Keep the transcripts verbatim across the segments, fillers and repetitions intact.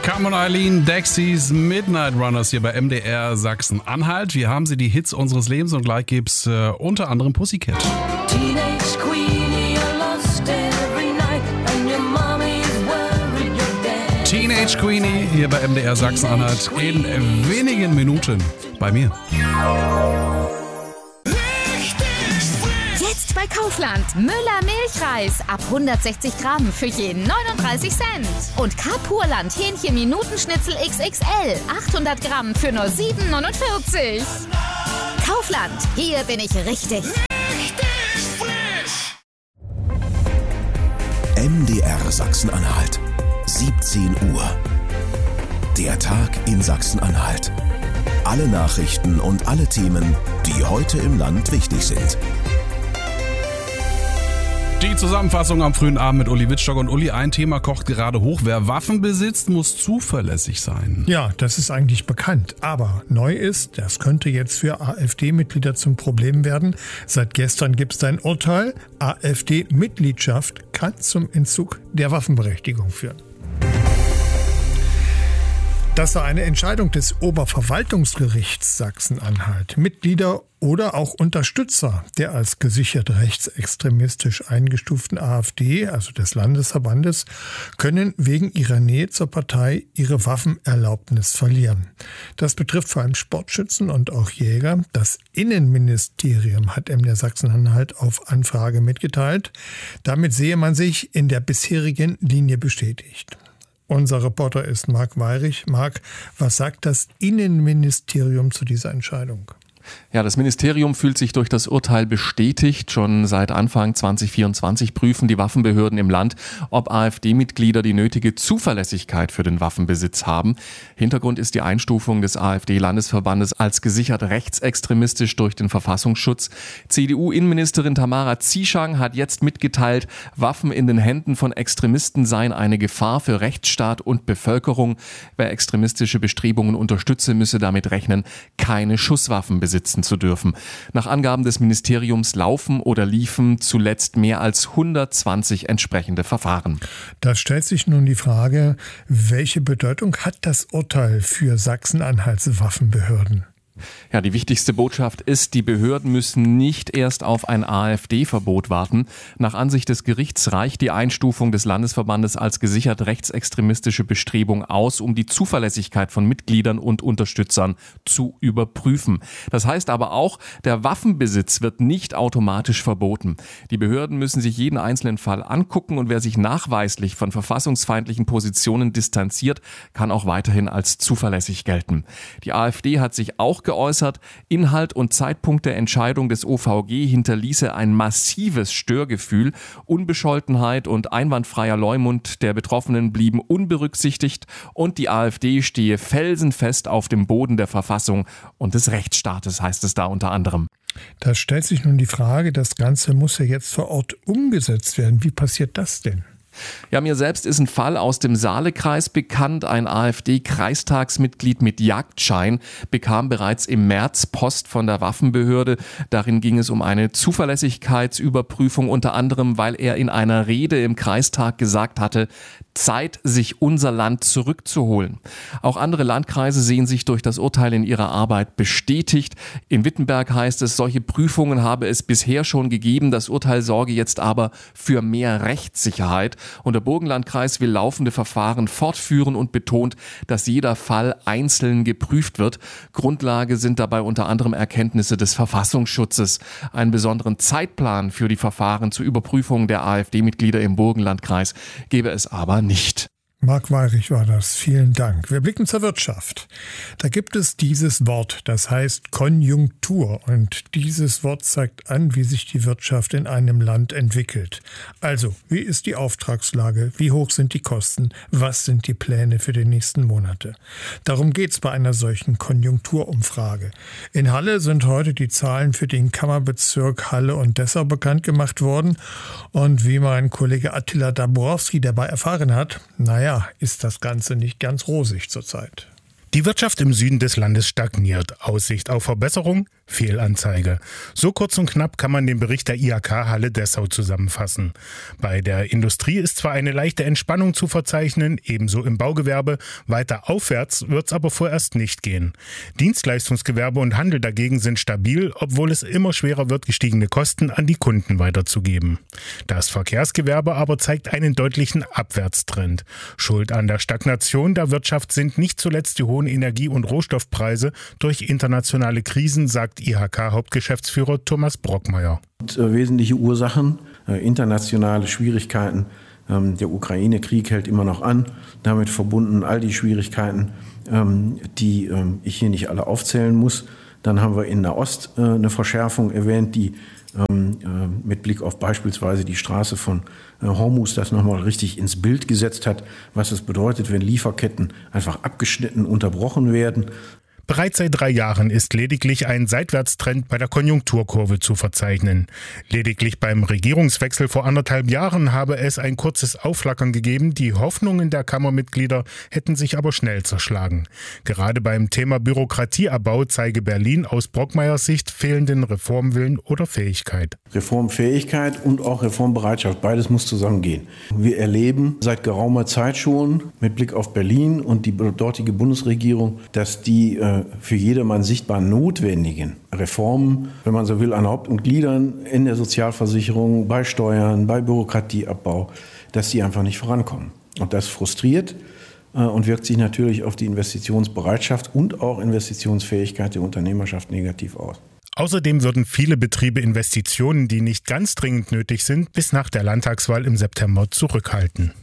Come on Eileen, Dexys Midnight Runners hier bei M D R Sachsen-Anhalt. Wir haben sie, die Hits unseres Lebens, und gleich gibt's äh, unter anderem Pussycat. Teenage Queenie, you're lost every night and your mommy's worried you're dead. Teenage Queenie hier bei M D R Sachsen-Anhalt in wenigen Minuten bei mir. Jetzt bei Kaufland. Müller Milchreis ab hundertsechzig Gramm für jeden neununddreißig Cent. Und Carpurland Hähnchen Minutenschnitzel X X L achthundert Gramm für nur sieben neunundvierzig. Kaufland, hier bin ich richtig. Richtig frisch! M D R Sachsen-Anhalt, siebzehn Uhr. Der Tag in Sachsen-Anhalt. Alle Nachrichten und alle Themen, die heute im Land wichtig sind. Die Zusammenfassung am frühen Abend mit Uli Wittstock. Und Uli, ein Thema kocht gerade hoch. Wer Waffen besitzt, muss zuverlässig sein. Ja, das ist eigentlich bekannt. Aber neu ist, das könnte jetzt für AfD-Mitglieder zum Problem werden. Seit gestern gibt es ein Urteil. AfD-Mitgliedschaft kann zum Entzug der Waffenberechtigung führen. Das sei eine Entscheidung des Oberverwaltungsgerichts Sachsen-Anhalt. Mitglieder oder auch Unterstützer der als gesichert rechtsextremistisch eingestuften AfD, also des Landesverbandes, können wegen ihrer Nähe zur Partei ihre Waffenerlaubnis verlieren. Das betrifft vor allem Sportschützen und auch Jäger. Das Innenministerium hat M D R Sachsen-Anhalt auf Anfrage mitgeteilt. Damit sehe man sich in der bisherigen Linie bestätigt. Unser Reporter ist Marc Weirich. Marc, was sagt das Innenministerium zu dieser Entscheidung? Ja, das Ministerium fühlt sich durch das Urteil bestätigt. Schon seit Anfang zwanzig vierundzwanzig prüfen die Waffenbehörden im Land, ob AfD-Mitglieder die nötige Zuverlässigkeit für den Waffenbesitz haben. Hintergrund ist die Einstufung des AfD-Landesverbandes als gesichert rechtsextremistisch durch den Verfassungsschutz. C D U-Innenministerin Tamara Zieschang hat jetzt mitgeteilt, Waffen in den Händen von Extremisten seien eine Gefahr für Rechtsstaat und Bevölkerung. Wer extremistische Bestrebungen unterstütze, müsse damit rechnen, keine Schusswaffen besitzen zu dürfen. Nach Angaben des Ministeriums laufen oder liefen zuletzt mehr als hundertzwanzig entsprechende Verfahren. Da stellt sich nun die Frage, welche Bedeutung hat das Urteil für Sachsen-Anhalts Waffenbehörden? Ja, die wichtigste Botschaft ist, die Behörden müssen nicht erst auf ein AfD-Verbot warten. Nach Ansicht des Gerichts reicht die Einstufung des Landesverbandes als gesichert rechtsextremistische Bestrebung aus, um die Zuverlässigkeit von Mitgliedern und Unterstützern zu überprüfen. Das heißt aber auch, der Waffenbesitz wird nicht automatisch verboten. Die Behörden müssen sich jeden einzelnen Fall angucken und wer sich nachweislich von verfassungsfeindlichen Positionen distanziert, kann auch weiterhin als zuverlässig gelten. Die AfD hat sich auch geäußert, Inhalt und Zeitpunkt der Entscheidung des O V G hinterließe ein massives Störgefühl. Unbescholtenheit und einwandfreier Leumund der Betroffenen blieben unberücksichtigt und die AfD stehe felsenfest auf dem Boden der Verfassung und des Rechtsstaates, heißt es da unter anderem. Da stellt sich nun die Frage, das Ganze muss ja jetzt vor Ort umgesetzt werden. Wie passiert das denn? Ja, mir selbst ist ein Fall aus dem Saalekreis bekannt. Ein AfD-Kreistagsmitglied mit Jagdschein bekam bereits im März Post von der Waffenbehörde. Darin ging es um eine Zuverlässigkeitsüberprüfung, unter anderem, weil er in einer Rede im Kreistag gesagt hatte, Zeit, sich unser Land zurückzuholen. Auch andere Landkreise sehen sich durch das Urteil in ihrer Arbeit bestätigt. In Wittenberg heißt es, solche Prüfungen habe es bisher schon gegeben. Das Urteil sorge jetzt aber für mehr Rechtssicherheit. Und der Burgenlandkreis will laufende Verfahren fortführen und betont, dass jeder Fall einzeln geprüft wird. Grundlage sind dabei unter anderem Erkenntnisse des Verfassungsschutzes. Einen besonderen Zeitplan für die Verfahren zur Überprüfung der AfD-Mitglieder im Burgenlandkreis gebe es aber nicht. Marc Weirich war das. Vielen Dank. Wir blicken zur Wirtschaft. Da gibt es dieses Wort, das heißt Konjunktur. Und dieses Wort zeigt an, wie sich die Wirtschaft in einem Land entwickelt. Also, wie ist die Auftragslage? Wie hoch sind die Kosten? Was sind die Pläne für die nächsten Monate? Darum geht's bei einer solchen Konjunkturumfrage. In Halle sind heute die Zahlen für den Kammerbezirk Halle und Dessau bekannt gemacht worden. Und wie mein Kollege Attila Dabrowski dabei erfahren hat, naja, ist das Ganze nicht ganz rosig zurzeit. Die Wirtschaft im Süden des Landes stagniert. Aussicht auf Verbesserung Fehlanzeige. So kurz und knapp kann man den Bericht der I H K Halle Dessau zusammenfassen. Bei der Industrie ist zwar eine leichte Entspannung zu verzeichnen, ebenso im Baugewerbe. Weiter aufwärts wird es aber vorerst nicht gehen. Dienstleistungsgewerbe und Handel dagegen sind stabil, obwohl es immer schwerer wird, gestiegene Kosten an die Kunden weiterzugeben. Das Verkehrsgewerbe aber zeigt einen deutlichen Abwärtstrend. Schuld an der Stagnation der Wirtschaft sind nicht zuletzt die hohen Energie- und Rohstoffpreise durch internationale Krisen, sagt I H K-Hauptgeschäftsführer Thomas Brockmeier. Und, äh, wesentliche Ursachen, äh, internationale Schwierigkeiten. Ähm, der Ukraine-Krieg hält immer noch an. Damit verbunden all die Schwierigkeiten, ähm, die ähm, ich hier nicht alle aufzählen muss. Dann haben wir in Nahost äh, eine Verschärfung erwähnt, die ähm, äh, mit Blick auf beispielsweise die Straße von äh, Hormuz das nochmal richtig ins Bild gesetzt hat, was es bedeutet, wenn Lieferketten einfach abgeschnitten, unterbrochen werden. Bereits seit drei Jahren ist lediglich ein Seitwärtstrend bei der Konjunkturkurve zu verzeichnen. Lediglich beim Regierungswechsel vor anderthalb Jahren habe es ein kurzes Aufflackern gegeben. Die Hoffnungen der Kammermitglieder hätten sich aber schnell zerschlagen. Gerade beim Thema Bürokratieabbau zeige Berlin aus Brockmeiers Sicht fehlenden Reformwillen oder Fähigkeit. Reformfähigkeit und auch Reformbereitschaft, beides muss zusammengehen. Wir erleben seit geraumer Zeit schon mit Blick auf Berlin und die dortige Bundesregierung, dass die äh, für jedermann sichtbar notwendigen Reformen, wenn man so will, an Haupt- und Gliedern in der Sozialversicherung, bei Steuern, bei Bürokratieabbau, dass die einfach nicht vorankommen. Und das frustriert äh, und wirkt sich natürlich auf die Investitionsbereitschaft und auch Investitionsfähigkeit der Unternehmerschaft negativ aus. Außerdem würden viele Betriebe Investitionen, die nicht ganz dringend nötig sind, bis nach der Landtagswahl im September zurückhalten.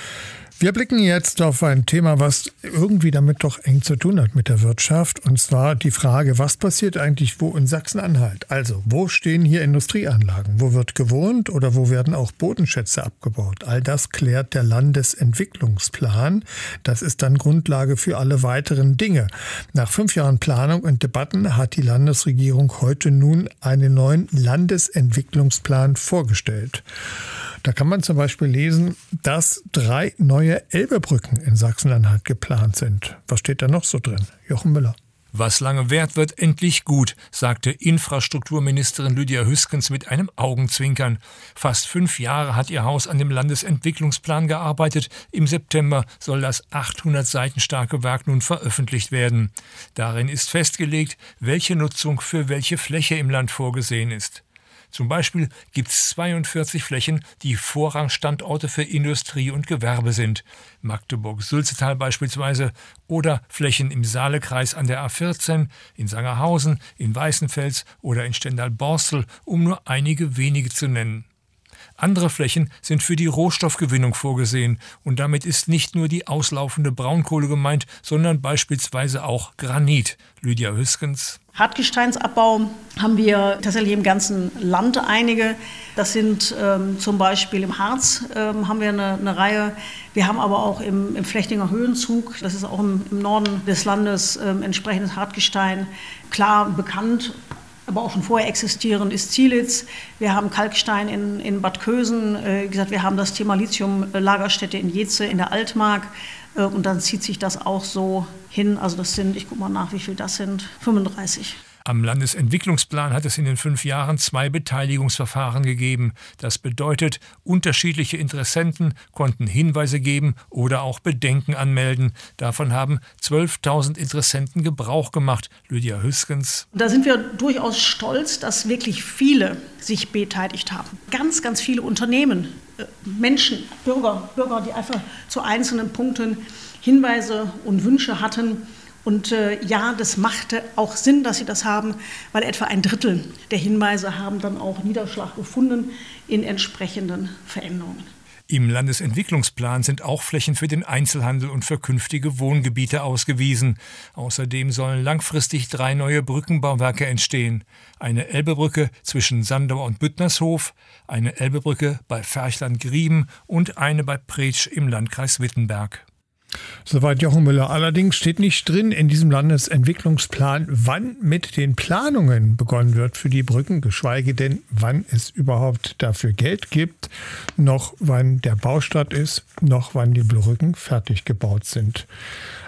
Wir blicken jetzt auf ein Thema, was irgendwie damit doch eng zu tun hat mit der Wirtschaft. Und zwar die Frage, was passiert eigentlich wo in Sachsen-Anhalt? Also, wo stehen hier Industrieanlagen? Wo wird gewohnt oder wo werden auch Bodenschätze abgebaut? All das klärt der Landesentwicklungsplan. Das ist dann Grundlage für alle weiteren Dinge. Nach fünf Jahren Planung und Debatten hat die Landesregierung heute nun einen neuen Landesentwicklungsplan vorgestellt. Da kann man zum Beispiel lesen, dass drei neue Elbebrücken in Sachsen-Anhalt geplant sind. Was steht da noch so drin? Jochen Müller. Was lange währt, wird endlich gut, sagte Infrastrukturministerin Lydia Hüskens mit einem Augenzwinkern. Fast fünf Jahre hat ihr Haus an dem Landesentwicklungsplan gearbeitet. Im September soll das achthundert Seiten starke Werk nun veröffentlicht werden. Darin ist festgelegt, welche Nutzung für welche Fläche im Land vorgesehen ist. Zum Beispiel gibt es zweiundvierzig Flächen, die Vorrangstandorte für Industrie und Gewerbe sind. Magdeburg-Sülzetal beispielsweise oder Flächen im Saalekreis an der A vierzehn, in Sangerhausen, in Weißenfels oder in Stendal-Borstel, um nur einige wenige zu nennen. Andere Flächen sind für die Rohstoffgewinnung vorgesehen und damit ist nicht nur die auslaufende Braunkohle gemeint, sondern beispielsweise auch Granit. Lydia Hüskens. Hartgesteinsabbau haben wir tatsächlich im ganzen Land einige. Das sind ähm, zum Beispiel im Harz ähm, haben wir eine, eine Reihe. Wir haben aber auch im, im Flechtinger Höhenzug, das ist auch im, im Norden des Landes, ähm, entsprechendes Hartgestein. Klar bekannt, aber auch schon vorher existierend ist Zielitz. Wir haben Kalkstein in, in Bad Kösen. Äh, wie gesagt, wir haben das Thema Lithium-Lagerstätte in Jeze in der Altmark. Äh, und dann zieht sich das auch so hin. Also das sind, ich gucke mal nach, wie viel das sind, fünfunddreißig. Am Landesentwicklungsplan hat es in den fünf Jahren zwei Beteiligungsverfahren gegeben. Das bedeutet, unterschiedliche Interessenten konnten Hinweise geben oder auch Bedenken anmelden. Davon haben zwölftausend Interessenten Gebrauch gemacht. Lydia Hüskens. Da sind wir durchaus stolz, dass wirklich viele sich beteiligt haben. Ganz, ganz viele Unternehmen, Menschen, Bürger, Bürger, die einfach zu einzelnen Punkten Hinweise und Wünsche hatten. Und äh, ja, das machte auch Sinn, dass sie das haben, weil etwa ein Drittel der Hinweise haben dann auch Niederschlag gefunden in entsprechenden Veränderungen. Im Landesentwicklungsplan sind auch Flächen für den Einzelhandel und für künftige Wohngebiete ausgewiesen. Außerdem sollen langfristig drei neue Brückenbauwerke entstehen. Eine Elbebrücke zwischen Sandau und Büttnershof, eine Elbebrücke bei Ferchland-Grieben und eine bei Pretsch im Landkreis Wittenberg. Soweit Jochen Müller. Allerdings steht nicht drin in diesem Landesentwicklungsplan, wann mit den Planungen begonnen wird für die Brücken, geschweige denn, wann es überhaupt dafür Geld gibt, noch wann der Baustart ist, noch wann die Brücken fertig gebaut sind.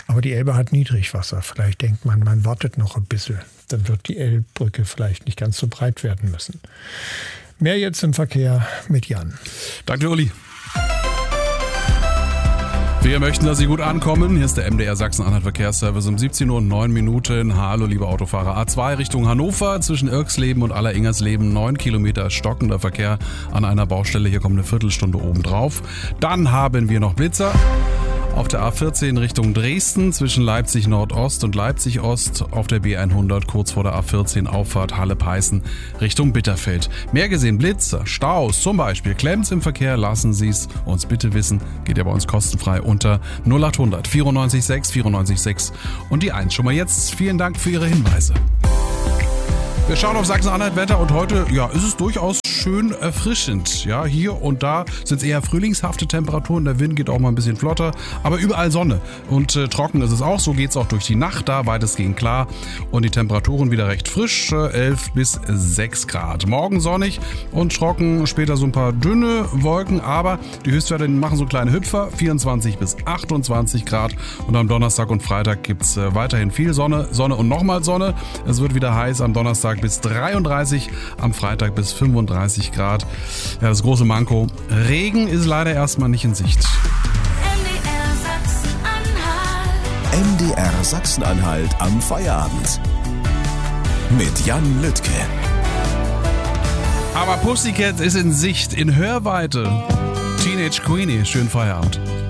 Aber die Elbe hat Niedrigwasser. Vielleicht denkt man, man wartet noch ein bisschen. Dann wird die Elbbrücke vielleicht nicht ganz so breit werden müssen. Mehr jetzt im Verkehr mit Jan. Danke, Uli. Wir möchten, dass Sie gut ankommen. Hier ist der M D R Sachsen-Anhalt Verkehrsservice um siebzehn Uhr und neun Minuten. Hallo, liebe Autofahrer. A zwei Richtung Hannover zwischen Irksleben und Aller-Ingersleben. neun Kilometer stockender Verkehr an einer Baustelle. Hier kommt eine Viertelstunde obendrauf. Dann haben wir noch Blitzer. Auf der A vierzehn Richtung Dresden zwischen Leipzig Nordost und Leipzig Ost, auf der B hundert kurz vor der A vierzehn Auffahrt Halle-Peißen Richtung Bitterfeld. Mehr gesehen Blitzer, Staus zum Beispiel, klemmt's im Verkehr, lassen Sie es uns bitte wissen. Geht ja bei uns kostenfrei unter null acht hundert vierundneunzig sechs vierundneunzig sechs und die eins. Schon mal jetzt vielen Dank für Ihre Hinweise. Wir schauen auf Sachsen-Anhalt-Wetter und heute, ja, ist es durchaus schön erfrischend. Ja, hier und da sind es eher frühlingshafte Temperaturen, der Wind geht auch mal ein bisschen flotter, aber überall Sonne und äh, trocken ist es auch. So geht es auch durch die Nacht, da weitestgehend klar und die Temperaturen wieder recht frisch, äh, elf bis sechs Grad. Morgen sonnig und trocken, später so ein paar dünne Wolken, aber die Höchstwerte machen so kleine Hüpfer, vierundzwanzig bis achtundzwanzig Grad und am Donnerstag und Freitag gibt es äh, weiterhin viel Sonne, Sonne und nochmal Sonne. Es wird wieder heiß am Donnerstag bis dreiunddreißig, am Freitag bis fünfunddreißig Grad. Ja, das große Manko, Regen ist leider erstmal nicht in Sicht. M D R Sachsen-Anhalt am Feierabend. Mit Jan Lüttke. Aber Pussycat ist in Sicht, in Hörweite. Teenage Queenie, schönen Feierabend.